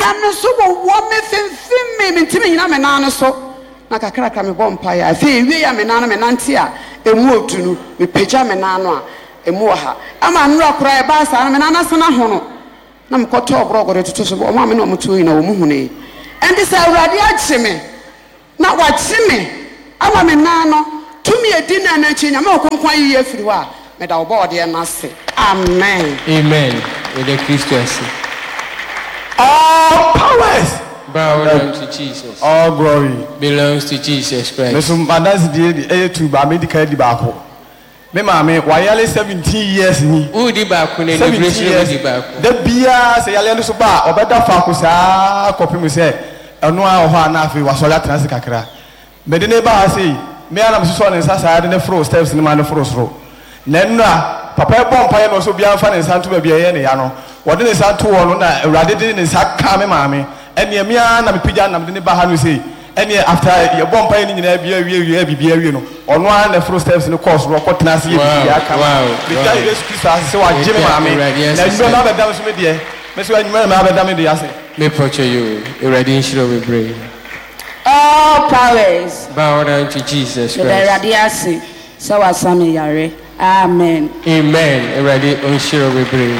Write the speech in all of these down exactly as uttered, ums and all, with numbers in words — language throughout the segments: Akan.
no so wo me fimfim me ntimi nyina me na no so na kakra ka me bompa ya afi wie ya me na no me nante a emu otunu me pagya me na no a emu ha ama nro akora e ba sa me na na sana ho no na me koto obrogoro tutu so o ma me no mutu yi na o mu hune enti sa awrade achi me na wachi me ama me na no tumi edi na na chi nya me okonkwan yi afiri wa me da obode e na se amen amen with the Christians. All powers bow down to Jesus. All glory belongs to Jesus Christ. Me so madanse die e tu ba medical di ba ko me ma me wa yale seventeen years ni u di ba ko ne liberation di ba ko da bia se yale no so ba obeda fa ko saa kopim se eno a ho ana afi wa so la trans kakra me de ne ba sei me ana me so ne sa sa de ne fro steps ni ma ne fro fro na nna papa e bom pa ye no so bia fa ne santo ba bia ye ne ya no wo de ne sa to wo no na awrade de ne sa ka me ma me ene me ana me pija na me de ne ba ha no sei ene after ye bom pa ye ni nyina bia wie wie bibia wie no ono an the first steps in the course ro ko tena se ye bibia ka me da ye Jesus Christ se wa je me ma me na nyo na be dam so me de me so anyu na be dam me de ase me picture you already in show we pray. All powers bow down to Jesus Christ. The radiasi so wasame yare amen amen already on show we pray.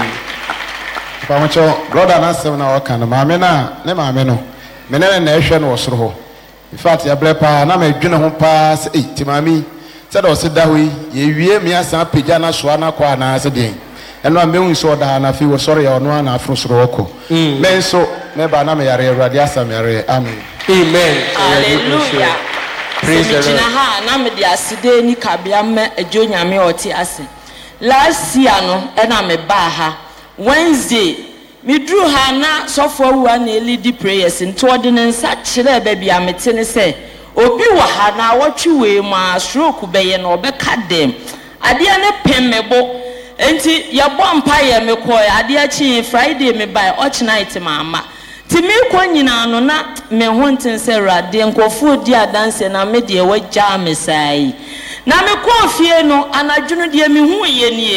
Pamocho brother na se na o kan ma me na ne ma me no me na na ehwe no osoro ho. In fact ya blepa na me dwene ho pa se eh timami se do se da ho ye wie me asan pagya na so na kwa na se den eno a me hu so da na fi wo soro ya ono na afro soro ko me so me ba na me yare awrade asam yare amen amen hallelujah praise the Lord ha na me de aside ni kabia me ejo nyame oti ase last year no e na me ba ha Wednesday me drew ha na so for one lead prayers into ordinance kire ba bia mete ne se obi wa ha na watwe we ma stroke be ye no be ka dem ade ne pemmebo enti ye bompa ye me ko ade achi Friday me by och night mama ti me ko nyina no na me ho nten se rade nkofo di adanse na me de wagya me sai na me ko fie no anadwunu de me hu ye nie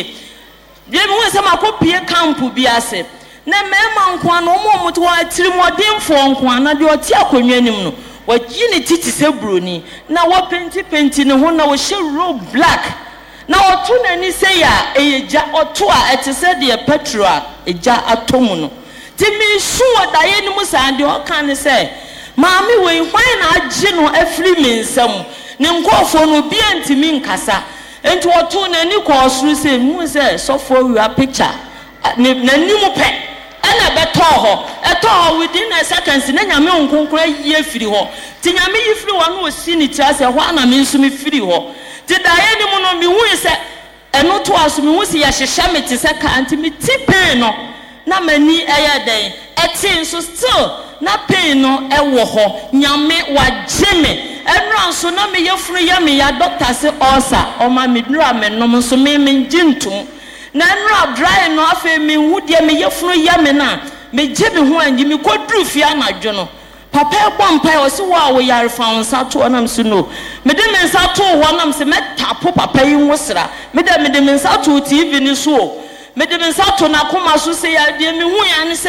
de me hu se makopie camp bi ase na mema nkwa no mo moto atiri modemfo nkwa na de oti akonwa nim no waji ne titi se broni na wo penti penti ne ho na wo she robe black na otu na ni se ya eja otu a etese de petrol eja atomu no ti mi su odaye ni musa de o kan ne se maami we hwan na age no afri mi nsam ne nkofo no bi antimi nkasa enti otu na ni ko osuru se mu se so for your picture na ni mu pe ana beto ho eto ho within a seconds na nyame onkonkora yi afiri ho ti nyame yi firi ho no osi ni tira se ho ana me nso me firi ho ti daye ni mu no mi hu se eno to aso mi hu se ya hyehya me ti se ka anti mi ti pain no na mani eye den eti nso still na pain no e wo ho nyame wa jeme enra nso na me yefuru ya me ya doctor se ulcer o ma me dura me no nso me me njintum na nra dry no afa me hu de me yefunu ya me na me je me ho anji me kodru fi anadwo no papa e bom pai o se wa wo yare fa onsa to onam se no me de me nsa to ho onam se me tapo papa yi nwosra me de me de me nsa to T V ni so me de me nsa to na koma so se ya de me hu ya ne se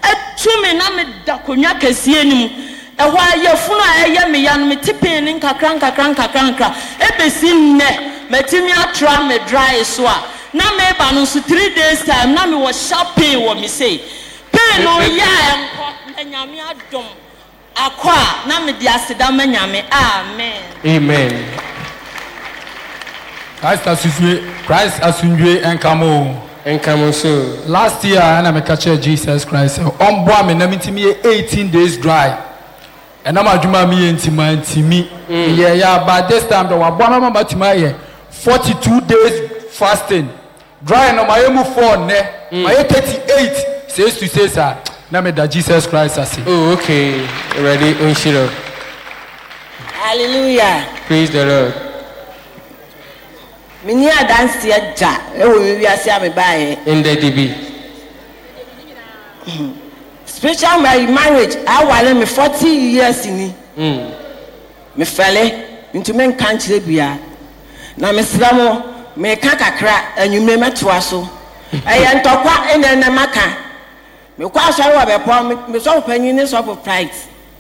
etu me na me da konwa kase anim e ho ayefunu a eye me ya no me tipin ni nkakran nkakran nkakran nkakran e besi nne metimi atra me dry so a na me ba no so three days time na me was shopping wo me say pay no ya enko na nyame adom akwa na me dia seda ma nyame amen amen Christ asunjwe Christ asunjwe enkamo enkamo so last year na me catch Jesus Christ on boa me na mitimi eighteen days dry and na madwuma me entima ntimi yeah yeah but this time the wa boa mama matuma ye forty-two days fasting dry no my emu four ne my thirty-eight says to say sir na me da Jesus Christ asi oh okay ready on shiro hallelujah praise the Lord mini dance ya ja e wo wi ase ame bae in the D B special marriage I wale me forty years ni mm me fele into men kan kire bia na me sramo me ka kakra anyume metoa so eye ntokwa ene na maka me kwa share wa be pon me so panyin ni so for pride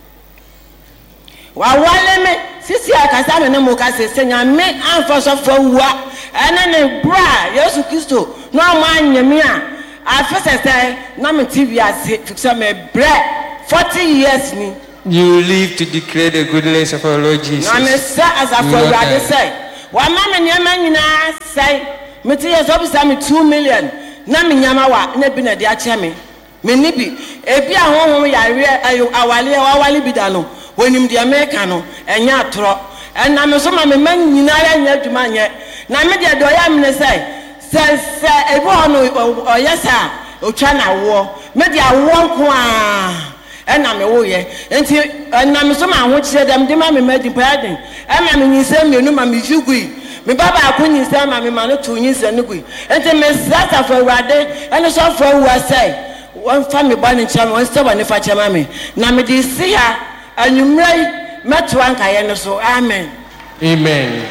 wa wale me sisi akasa me ne mo ka se senya me anfo so for wa ene ne bra Yesu Kristo no ma nyame a afese se na me T V ase fikse me bre forty years ni. You live to declare the goodness of our Lord Jesus. Na me say as a for God say wa ma me nyama nyina say me ti yeso bi say me two million na me nyama wa na bi na de a che me me ni bi e bi a honhom yare awale awale bi da no wonim de America no enya atoro ena me so ma me man nyina ya nya adwuma nye na me de do ya me say se se e bo no oyesa otwa na wo me de awo nko a ena me wo ye enti ena me so ma ho kire dem de ma me madi paden ena me nyise me nu ma me jugui me baba akunyi se ma me ma no to nyise ne gui enti me sata for Awurade ene so for wa say one family born in Chama one step on fa chama me na me de si ha anumrai meto anka ye no so amen. Amen.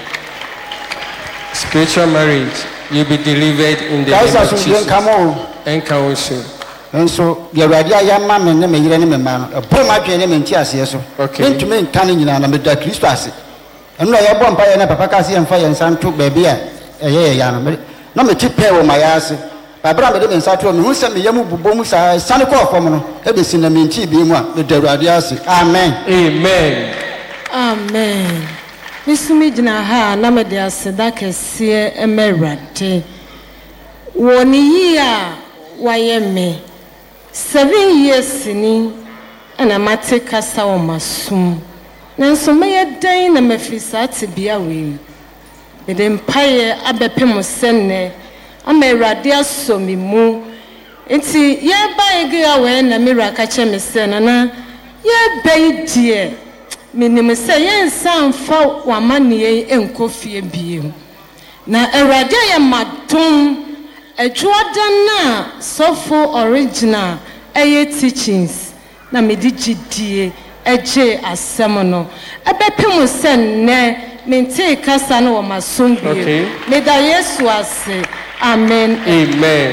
Spiritual marriage, you'll be delivered in the name of Jesus. And counsel. And so, the Radia Yamma and the Mayer and man, a poor match and Mentias, so. Okay. To me, Canning and the Christus. And I have one by an Apacasi and fire and some took baby. A year, Yan. No, me chip pair of my ass. My brother didn't start to who sent me Yamu Bomusa, Santa Claus for me. Every single minty being one with the Radiasi. Amen. Amen. Amen. Miss Midna ha Namadia Sedaka see emerate. One year, why me? Seven years in and a mate casta on my soon. Nanso may a day in a mefisa to be away. The empire abepemo sene. I'm a radia so me moo. It's ye by a girl when a mirror catch me senana. Ye bay dear. Minimum say yen sound for one money and coffee beam. Na a radia matum a Jordan na so for original a teachings. Na me digi dear a j as semono. A bepemo sen ne maintain casano or my son. Okay. May the yes was say. Amen. Amen.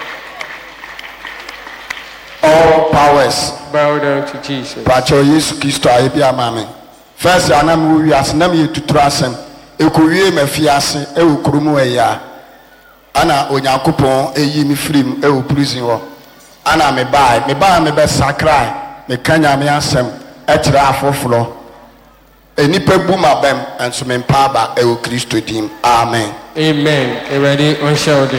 All powers bow down to Jesus. Pacho Yesu Kristo ayebia mame. First anam wi asenam ye tuturasem. Ekowie mafiase e okrumu eya. Ana onyankopon eyi mi frim e prison ho. Ana me bai, me bai me be sakrai, me kanya me asem e kire afoforo. Enipa bu mabem enso me mpa ba e o Kristo dim. Amen. Amen. Ready on shoulder.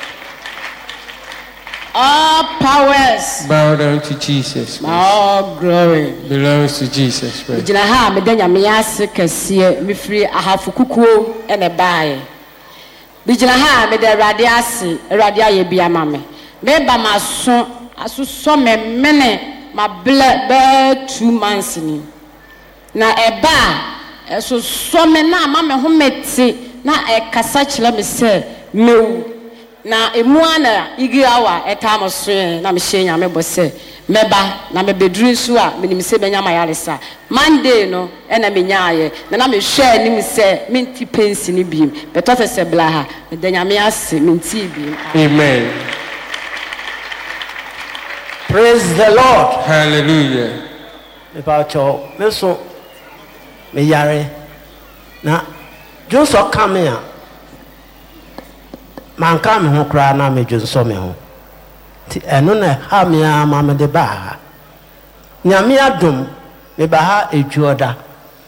All powers bow down to Jesus. All glory belongs to Jesus. Jina ha me danya me ase kese me free ahafu kukuo ene bae. Bijina ha me de Awurade ase, Awurade aye bia ma me. Me ba maso asuso me mene ma ble be two months ni. Na eba eso so me na ma me ho meti na e kasa kire me se mewu na emu ana igi awa e ka mo so na me hye nya me bo se meba na me bedru so a me nim se benya ma yaresa Monday no e na me nyaaye na na me hwe nim se me nti pensi ni biem beto fe se bla ha me denya me ase me nti biem. Amen. Praise the Lord. Hallelujah. About your meso me yare na Joseph come here. Man come ho kra na me Joseph me ho. Ti eno na ha me ama me de ba. Nyame adom me ba ha ejuoda.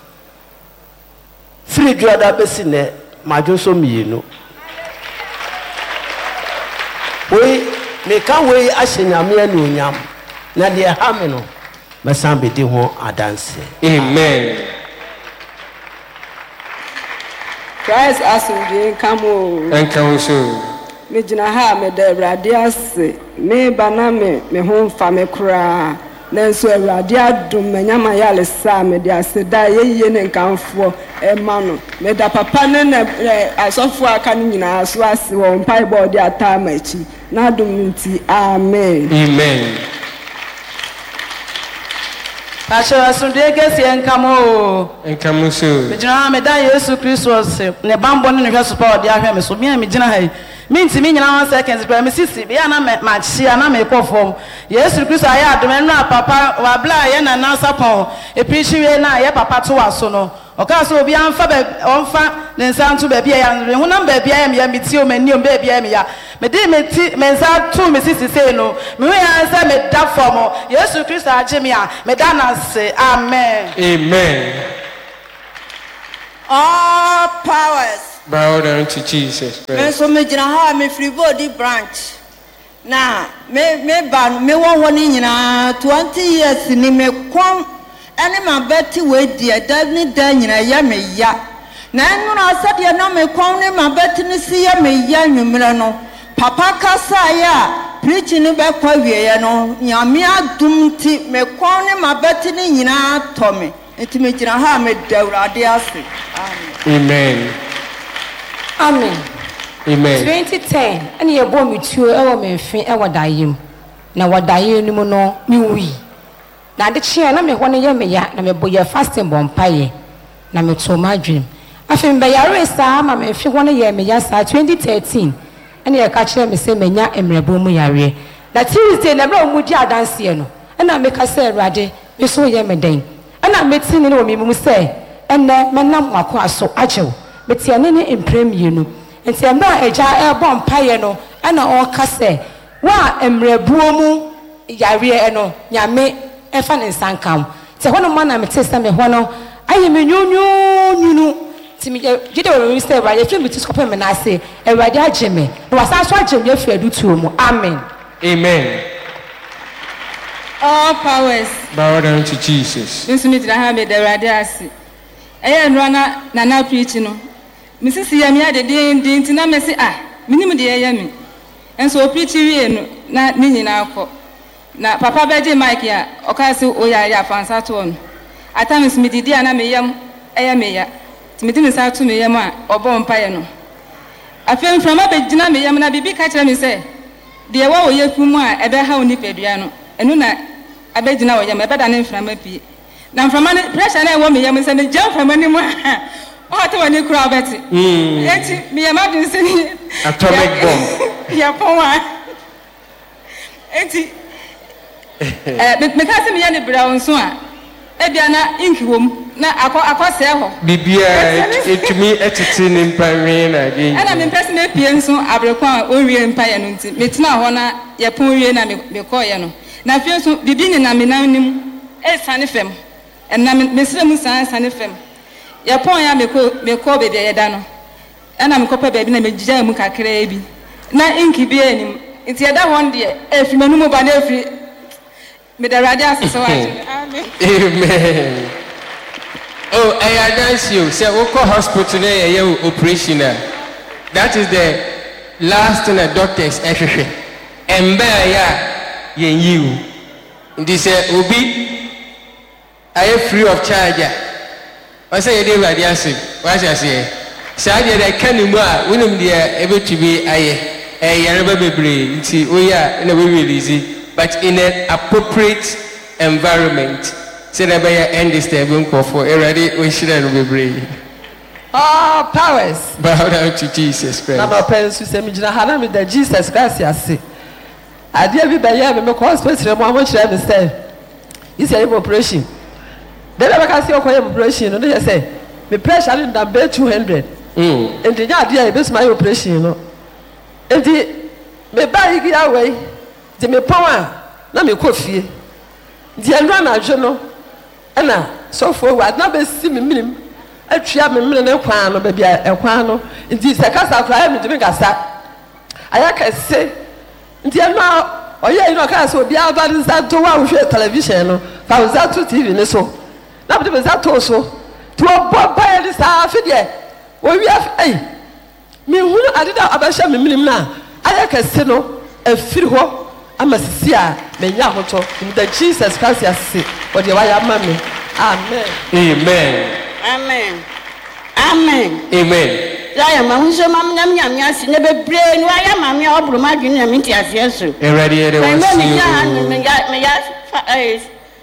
Free juoda besi ne ma Joseph mienu. We me kan we ahye nyame anu nyam. Na de ha me no me san be de ho adanse. Amen. Christ asumdie nkamo Nkamo so me gina ha me da Awurade ase me ba na me me ho mfa me kura na nso Awurade adom manyama yale sa me de ase da yeye ne nkamfo e ma no me da papa ne na asofo aka ne nyina so ase wo mpai bo de ata machi na adom nti amen. Amen. Pastor asundie kesi enkamo enkamo so me gina me da Yesu Kristo se ne bambo ne hwe so pa odi ahwe me so me me gina ha minti mi nyina one seconds bra me sisi be na me ma chia na me kɔ fam Yesu Kristo aye adome na papa wa bla ye na na sapon e preach we na ye papa to aso no oka so obi anfa be onfa ne nsa nto ba bia ya hu na ba bia ya me ti o mani o ba bia me ya me di me ti me nsa to me sisi say no me we answer me da fam Yesu Kristo age me a me da na se amen amen. All powers Bow down to Jesus Christ. Me so me jina ha me free body branch. Na me me ba me won woni nyina twenty years ni me kwon ene ma beti we die da ni da nyina ya me ya. Na enu na asade na me kwon ni ma beti ni si ya me ya nwumre no. Papa kasa ya preach ni be kwa wiye no nyame adum ti me kwon ni ma beti ni nyina to me. Enti me jina ha me dawrade ase. Amen. Amen. Amen. twenty ten and ye born me two ever me fin ever die him. Now what die you no me we. Now the chair na me one year me ya na me boy fasting bompaye. Na me to my dream. I feel by your race ma me fi one year me ya sa twenty thirteen. And ye catch me say me nya emrebo mu yare. Na Tuesday na bra mu di adanse no. And I make us say rade me so ye me den. And I met sin no me mu say and na me nam wakwa so ajew. But ye ne imprem yenu enti amba eja e bom paye no ana o ka se wa emrebuo mu yare e no nyame e fa ne sankam te hono ma na me te se me hono aye me nyunyu nyunu ti me gide o mi se ba ye fi mi ti skope me na se e wade ageme no wasa so ageme afi adu tuo mu amen amen. All powers bow down to Jesus. Nsu mi dira ha me da wade ase eye nro na na na preach no Misisi ya mi ade din din tina me se ah minim de ya mi enso o preach wie no na ni nyina akọ na papa beje mic ya o ka se o ya ya fansa to no atamis mi didi ana me yam eya me ya timidi mi sa to me yam a obo mpaye no afem frama be gina me yam na bibi ka kire mi se de wa o yefu mu a ebe ha oni pedua no enu na abegina o yam ebe da ne frama pie na frama ne pressure na e wo me yam se me jam frama ni mu oh, I want to cry about it. Eti, me imagine saying atomic bomb. Ya powa. Eti, eh, me kasi me yani brown so a. E bia na ink wom na akọ akọ se ho. Bibia etumi etiti ni mpare na ge. Ana me pese me pie nso abrekwa o wie mpaye no nti. Me tina ho na ye pon wie na me me koye no. Na fie nso bibi ni na me nan nim e sane fem. En na me sire mu san sane fem. Ya pon ya me ko me ko be ya da no ana me ko pa be na me gija mu kakra bi na inki bi anim nti ya da hon de e fi manu mu ba na fi me da radio aso wa amen amen. Oh, I dance you say we go hospital there ya operation. That is the last thing the doctors ehwehwe emba ya yen you ndi say obi I free of charge. I say you dey say what I say say dey can mu a wonim dey ebe to be aye eh yareba bebre nti oya na we release but in an appropriate environment say that by end this table for already we should have bebre. All powers bow down to Jesus Christ. Na ba pensu se mi gina hana mi da Jesus Christ ase ade bi ba ya me me hospital mo amo kire me say is your operation. Then I can see your operation. No, they say me pressure in that bed two hundred. Hmm. And the idea is my operation. No. And the me buy it away. The me power. Na me coffee. The run a journal. And now so forward. Now be see me minimum. I try me minimum kwan no baby a kwan no. Nti se kasa kra me me kasa. Aya ka say. Nti now oye you know kasa obi aba nsa to wa hwe television no. Fa nsa to T V ne so. Na bde za to so to oboba e sa afi de o wi afi ai me hunu adida abahya me minim na aya kase no afiri ho amasisi a me nya hoto in the Jesus Christ ase o de wa ya ma me amen amen amen amen amen ya ya ma hunso mam nyam nyam ase ne bebre no ya ma me obro ma dwene me nti ase so e ready e was me ya me ya me ya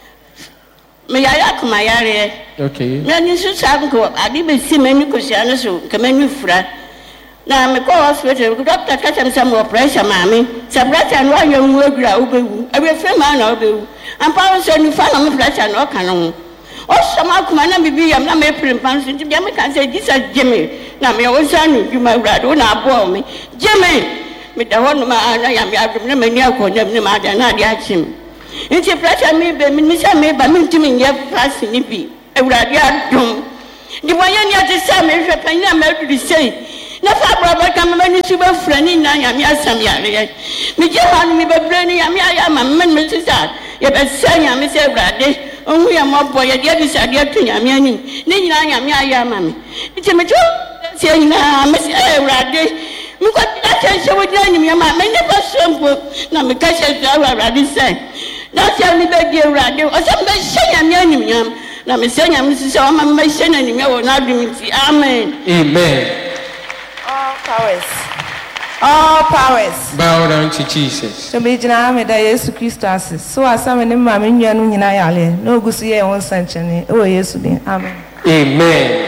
me ya ya kuma yare okay me ni su sa ko adi be si me ni ko sia no so ke me ni fura na me call hospital doctor catch am some pressure mami se pressure no ayo nwu agura obewu e be free man na obewu ampa so ni fa na me pressure no ka no o sama kuma na bibi yam na me prim pan so ti me kan say Jesus Jimmy na me o sa nu djuma urado na abo me Jimmy me da hono ma na yam ya dum na me ni akonya me ma da na dia chim nti pressure me be me say me ba me ntimi nye pass ni bi urado adum di boye ni ati say me hwe pan na me du say na fa brother kam mani suba frani na ya mi asam ya re mi je han mi be brani ya mi aya ma men me tisa ya be sanya mi se brade onhu ya mo boy ya dia bi sa dia tu ya mi anim ni nyina ya mi aya ma mi ti me tu se nyina mi se brade mi ko ta che se wo dia nim ya ma me ne ba sompo na mi ka se ja wa brade se na se mi be dia brade o se be sanya mi anim ya na mi sanya mi se o ma me sanya nim ya wo na dum ti amen amen. All powers. All powers. Bow down to Jesus. So me jina me da Yesu Kristo ase. So asame ne ma me nua no nyina yale. Na ogusu ye won sanchene. O Yesu din. Amen. Amen.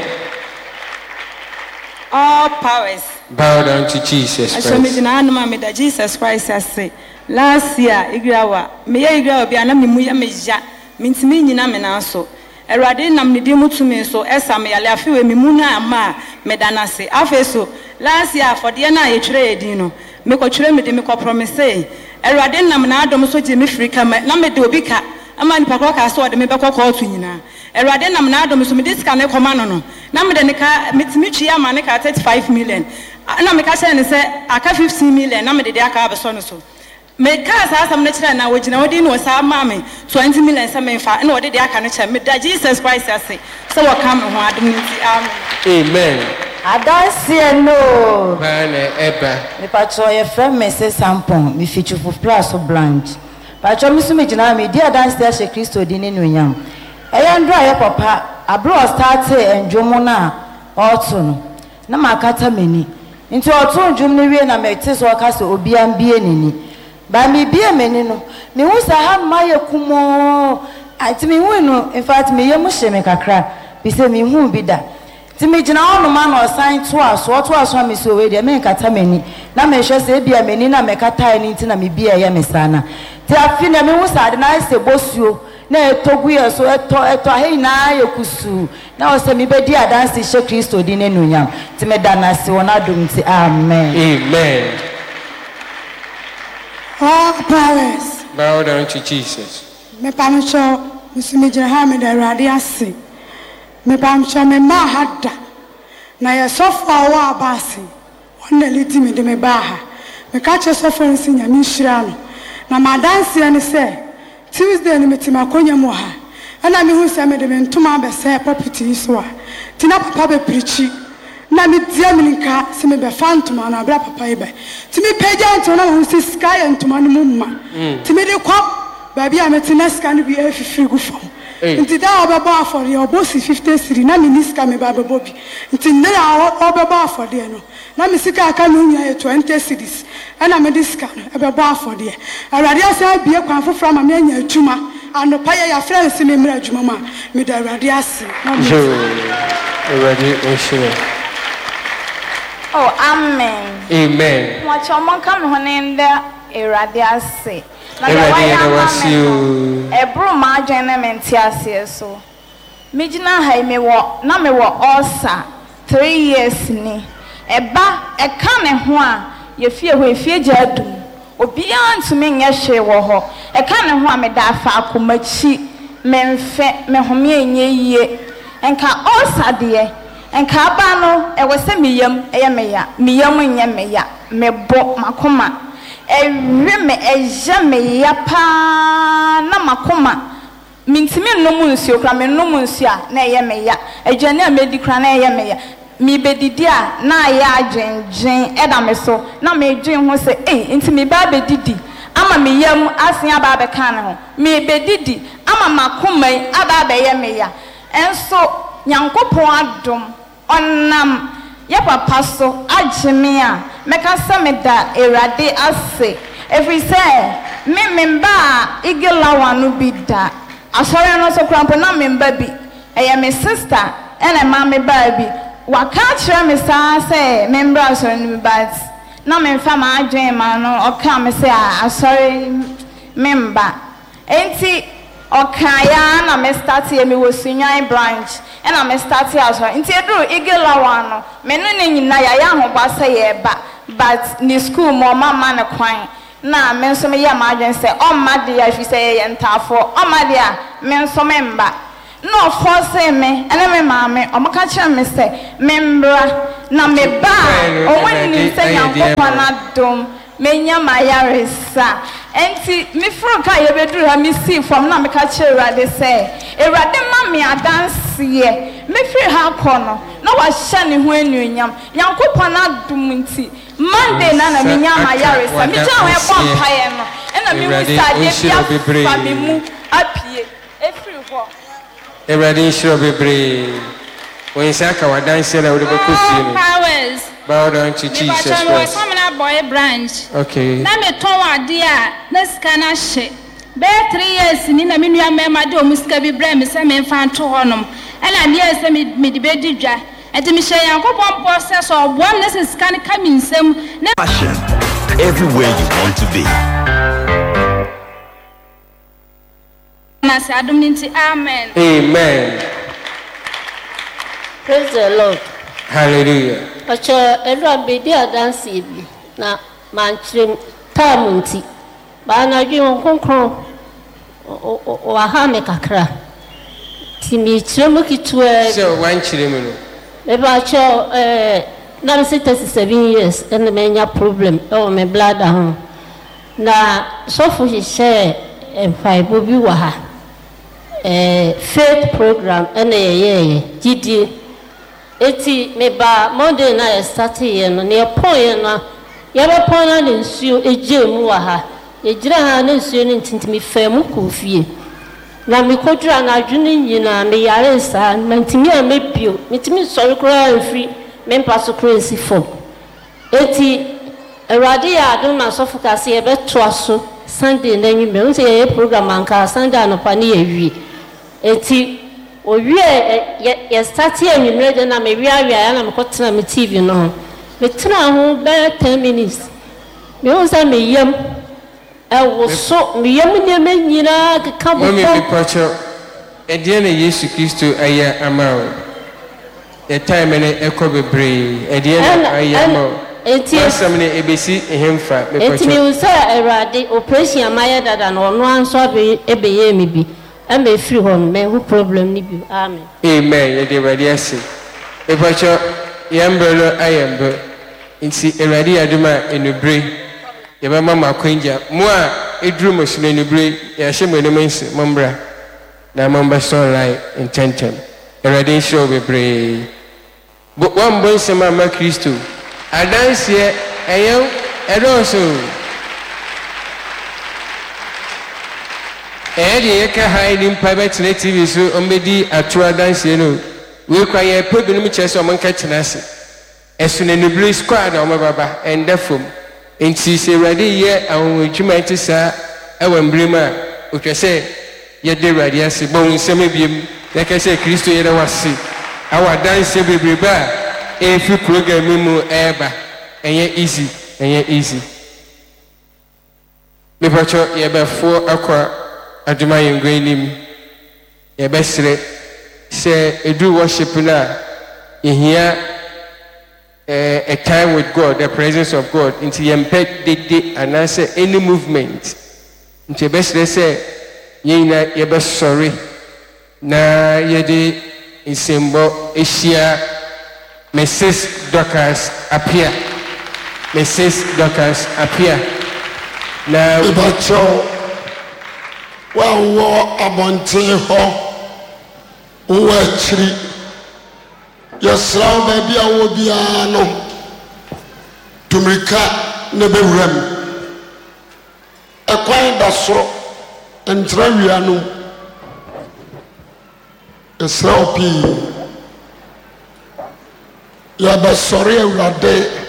All powers. Bow down to Jesus Christ. So me jina no ma me da Jesus Christ ase. Last year igirawa. Me ye igirawa bi ana me mu ya me ja. Me ntimi nyina me na so. Erade nam ne di mutumi so esa me yale afi we me mu na ama me da na se. Afi so last year for the na ye twere edin no me ko twere me de me ko promise erade nam na adom so je me free ka na me de obi ka ama ni pakọ ka so de me be kokọ otu nyina erade nam na adom so me dis ka ne koma no no na me de ne ka metimi twi ama ne ka thirty-five million na me ka se ne se aka fifteen million na me de de aka abeso no so me ka sa asam ne kire na wogina wodi no sa ma me twenty million se me fa na wodi de aka ne kire me da Jesus Christ ase so wo ka me ho adom nti amen. Amen. Adansie no. Bane eba. Me patro ye friend me say sampon me fichu fu plus so branch. Patro mi sumi jina me di adansie she Kristo di ne nunyam. Eya ndra ye papa abro start enjomo na otu no. Na makata meni. Nti otu njum ne wie na me te so ka se obi ambie nini. Ba mi bie meni no. Me hu sa ha ma ye kumo. Ati me hu no in fact me ye mu hye me kakra. Bi se me hu bi da. Timi jina onu ma no sign to us what was so me so we de me kata mani na me hwe se bia mani na me kata ni nti na me bia ye me sana ti afi na me hu sa de na se bosuo na etogu ye so eto eto ahe na ye kusu na o se me be di adanse hye Kristo di ne nunyam ti me dana se wona dum ti amen. Amen. All powers. Bow down to Jesus. Me pamcho musimi jina ha me da radi ase. Me pamcha me ma hada na ye sofo awa abasi wona liti me de me baha me ka che sofo nsi nya mi hira no na madanse ne se Tuesday ni metima konya mo ha ana me hu se me de me ntoma be se property so a tina papa be preachi na me dia me nka se me be fantoma na bra papa ibe ti me peja ntoma na hu se sky ntoma no mumma ti me de kwa ba bia me tina sky no bi afifiri gu fam nti da obeba afori obosi fifty three na me niska me ba bebo bi nti na obeba afori no na me sika aka no nya twenty cities na me diska no ebeba afori awade asa bie kwan foforo ma me anya atuma anopa ye ya friends me mra adwuma ma me da awade ase na me awade oshire. Oh amen. Amen. Mo chomo ka me honen da awade ase. Na ya wasiu ebru ma adwen na menti ase so mejina hai me wo na me wo osa three years ni eba eka ne ho a ye fie ho efie gya dum obi antumi nye hwe wo ho eka ne ho a me da afa akomachi memfe me home enye yie enka osa de enka ba no e wo se meyam eye meya meyam nye meya mebo makoma ewe me eja me ya pa na makoma mintimi nnomu nsuo kra me nnomu nsuo a na eye me ya adwane a medi kra na eye me ya mi bedidi a na ya adwenjen eda me so na me dwen ho se eh nti me ba bedidi ama me yam asen aba be kan ho me bedidi ama makoma aba be ye me ya enso nyankopon adom onam ye papa so agime a meka se me da erade ase every say me memba igelawa no bi da asore no so krampo na memba bi eye me sister ene ma me ba bi waka kyerɛ me saa sɛ membra asɔre no but na memfa ma adwen ma no ɔka me sɛ a asɔre memba enti ɔka ya na me start ye me wɔ Sunyan branch ɛna me start asɔre enti eduru igelawa no me no ne nyina ya ya ahoba sɛ yɛ ba but ni school mo mama ne kwan na me nso me ya ma adwen sɛ ɔmma de ya fi sɛ yɛ ntafo ɔmma de a me nso memba no force me ene me maame omaka kire me se membra na me ba owoni ni se yankopɔ na dom menya mayaresa enti me fro ka ye beduru ha me see from na me ka kire Ewurade se Ewurade ma me adanse ye me firi ha kɔ no na wa hye ne ho anuonyam yankopɔ na dom nti Monday na na menya mayaresa me ja we bɔ mpae no ena me wu sa de bia fa me mu apie efiri hɔ Everybody should be brave. When Saka was dancing, I would have put powers. Bow down to Jesus Christ. I'm boy branch. Okay. Now me told dear, let's can I shake. Bear three years in a minute, my do Mister Be Brem, some men found two on them. And I near some me the bed dry. And to me, say, Uncle Pom process or one less can come in some passion everywhere you want to be. Amen. Amen. Praise the Lord. Hallelujah. Acho everyone be there dancing na manchim tamunti. Ba na dwi nkonkron o aha me kakra. Ti mi chiremu kitwe. So one chiremu no. Me ba acho eh na me thirty-seven years and me nya problem o me blood ho. Na so for he share en faibo bi wa ha. Eh, faith program and a ye G D. Eti me ba Monday na start here no near point na yaba point na nsuo eje mu wa ha ye gira ha na nsuo ni ntintimi fa mu kofie na me kodura na adwene nyina me yare sa na ntimi a me bio mitimi sori kura mfiri me mpaso kura si fom eti Ewurade ya adom na sofoka se ye beto aso Sunday na nyi me unse ye program anka Sunday anopa ne ye wi eti owie ye start here me mre na me wi awia na me kotena me T V no me tena ho be ten minutes me unse me yam e wo so me yam ne me nyina ka bo me me pacho e die na Yesu Kristo aya amawo the time ne ekobebre e die na aya amawo enti asamne ebesi ehemfa me pacho enti me unse Ewurade operation amaya dada no no anso be ebeye me bi and be free home, me who problem ni bi. Amen. Amen. Ye de ready ase. E pacho yambelo ayambo. Insi Ewurade aduma enubre. Ye ba mama kwanja. Mo a edru mosino enubre, ya hye mo enemensi mombra. Na momba so rai intentem. Ewurade show be brave. But one boy sema ma Kristo. Adanse eyo edoso. Eh de ye ka high nim private T V so ombedi atua dance no we kwa ye pe binum chese o monka kina ase esu na nubli squad o mababa ende fom enti se ready ye awodwuma ntisa e wambrema o twese ye de ready ase bon nsem biem ye ka se Kristo ye na wase awa dance bebreba e fi program mu eba enye easy enye easy me pacho ye be fo akwa aduma yengwenim ye besre se edu worship na ehia eh, a time with God, the presence of God into yempet de and answer any movement into besre se yina ye be sorry na ye de isembo eshia Missus Dorcas appear Missus Dorcas appear na ibacho wawo abonten ho wo achiri yesraw ba bia wo bia no tumrika ne bewuram ekwan da soro entra wia no yesraw pi ya ba sori Ewurade